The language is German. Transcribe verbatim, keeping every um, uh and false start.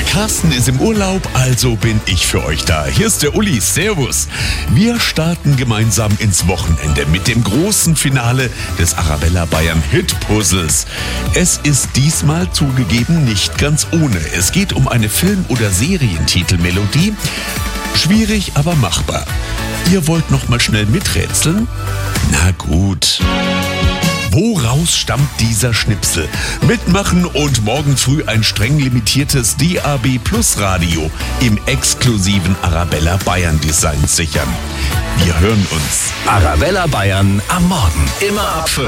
Carsten ist im Urlaub, also bin ich für euch da. Hier ist der Uli, servus. Wir starten gemeinsam ins Wochenende mit dem großen Finale des Arabella Bayern Hit Puzzles. Es ist diesmal zugegeben nicht ganz ohne. Es geht um eine Film- oder Serientitelmelodie. Schwierig, aber machbar. Ihr wollt noch mal schnell miträtseln? Na gut. Woraus stammt dieser Schnipsel? Mitmachen und morgen früh ein streng limitiertes D A B Plus Radio im exklusiven Arabella Bayern Design sichern. Wir hören uns. Arabella Bayern am Morgen. Immer ab fünf.